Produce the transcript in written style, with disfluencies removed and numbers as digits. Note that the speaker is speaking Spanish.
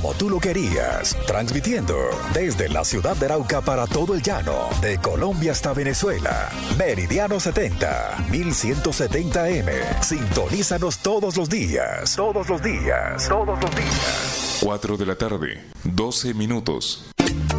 como tú lo querías, transmitiendo desde la ciudad de Arauca para todo el llano, de Colombia hasta Venezuela. Meridiano 70, 1170M. Sintonízanos todos los días. Todos los días. Todos los días. 4 de la tarde, 12 minutos.